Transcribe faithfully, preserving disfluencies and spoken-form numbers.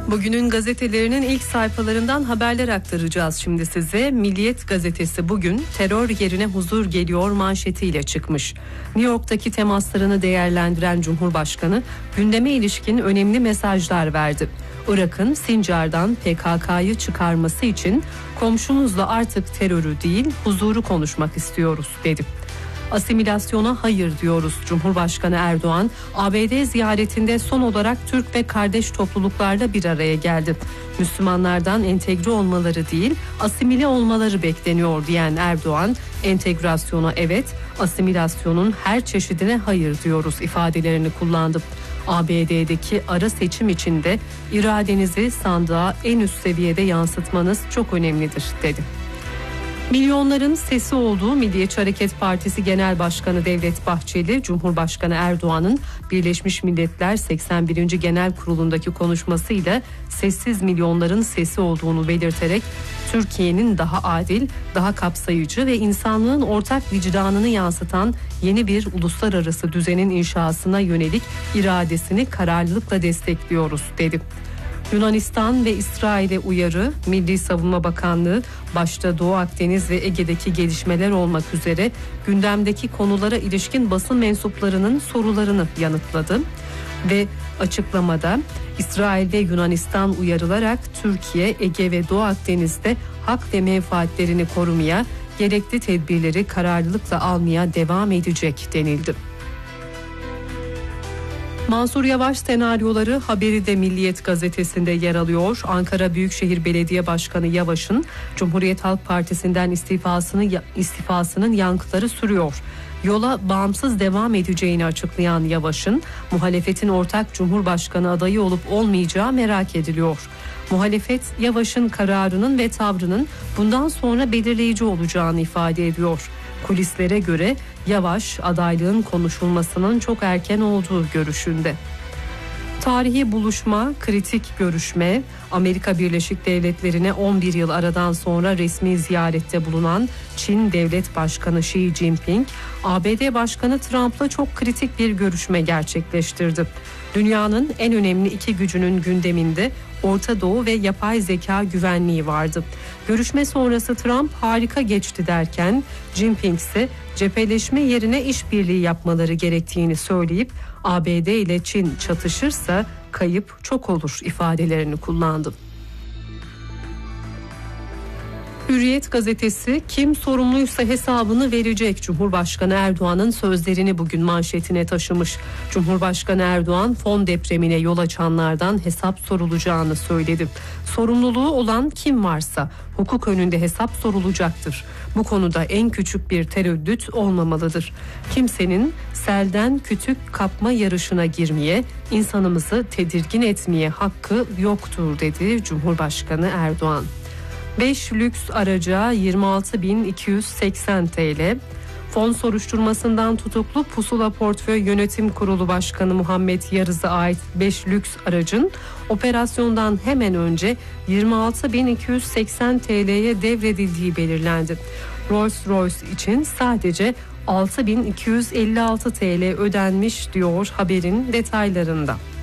Bugünün gazetelerinin ilk sayfalarından haberler aktaracağız şimdi size. Milliyet gazetesi bugün terör yerine huzur geliyor manşetiyle çıkmış. New York'taki temaslarını değerlendiren Cumhurbaşkanı gündeme ilişkin önemli mesajlar verdi. Irak'ın Sincar'dan P K K'yı çıkarması için komşumuzla artık terörü değil huzuru konuşmak istiyoruz dedi. Asimilasyona hayır diyoruz. Cumhurbaşkanı Erdoğan A B D ziyaretinde son olarak Türk ve kardeş topluluklarla bir araya geldi. Müslümanlardan entegre olmaları değil, asimile olmaları bekleniyor diyen Erdoğan, entegrasyona evet, asimilasyonun her çeşidine hayır diyoruz ifadelerini kullandı. A B D'deki ara seçim içinde iradenizi sandığa en üst seviyede yansıtmanız çok önemlidir dedi. Milyonların sesi olduğu Milliyetçi Hareket Partisi Genel Başkanı Devlet Bahçeli, Cumhurbaşkanı Erdoğan'ın Birleşmiş Milletler seksen birinci Genel Kurulu'ndaki konuşmasıyla sessiz milyonların sesi olduğunu belirterek Türkiye'nin daha adil, daha kapsayıcı ve insanlığın ortak vicdanını yansıtan yeni bir uluslararası düzenin inşasına yönelik iradesini kararlılıkla destekliyoruz dedi. Yunanistan ve İsrail'e uyarı, Milli Savunma Bakanlığı başta Doğu Akdeniz ve Ege'deki gelişmeler olmak üzere gündemdeki konulara ilişkin basın mensuplarının sorularını yanıtladı. Ve açıklamada İsrail ve Yunanistan uyarılarak Türkiye, Ege ve Doğu Akdeniz'de hak ve menfaatlerini korumaya, gerekli tedbirleri kararlılıkla almaya devam edecek denildi. Mansur Yavaş senaryoları haberi de Milliyet gazetesinde yer alıyor. Ankara Büyükşehir Belediye Başkanı Yavaş'ın Cumhuriyet Halk Partisi'nden istifasını istifasının yankıları sürüyor. Yola bağımsız devam edeceğini açıklayan Yavaş'ın muhalefetin ortak Cumhurbaşkanı adayı olup olmayacağı merak ediliyor. Muhalefet Yavaş'ın kararının ve tavrının bundan sonra belirleyici olacağını ifade ediyor. Kulislere göre Yavaş adaylığın konuşulmasının çok erken olduğu görüşünde. Tarihi buluşma, kritik görüşme, Amerika Birleşik Devletleri'ne on bir yıl aradan sonra resmi ziyarette bulunan Çin Devlet Başkanı Xi Jinping, A B D Başkanı Trump'la çok kritik bir görüşme gerçekleştirdi. Dünyanın en önemli iki gücünün gündeminde Orta Doğu ve yapay zeka güvenliği vardı. Görüşme sonrası Trump harika geçti derken Jinping ise cepheleşme yerine işbirliği yapmaları gerektiğini söyleyip A B D ile Çin çatışırsa kayıp çok olur ifadelerini kullandı. Hürriyet gazetesi kim sorumluysa hesabını verecek Cumhurbaşkanı Erdoğan'ın sözlerini bugün manşetine taşımış. Cumhurbaşkanı Erdoğan fon depremine yol açanlardan hesap sorulacağını söyledi. Sorumluluğu olan kim varsa hukuk önünde hesap sorulacaktır. Bu konuda en küçük bir tereddüt olmamalıdır. Kimsenin selden kütük kapma yarışına girmeye, insanımızı tedirgin etmeye hakkı yoktur dedi Cumhurbaşkanı Erdoğan. beş lüks araca yirmi altı bin iki yüz seksen TL. Fon soruşturmasından tutuklu Pusula Portföy Yönetim Kurulu Başkanı Muhammed Yarız'a ait beş lüks aracın operasyondan hemen önce yirmi altı bin iki yüz seksen TL'ye devredildiği belirlendi. Rolls-Royce için sadece altı bin iki yüz elli altı TL ödenmiş diyor haberin detaylarında.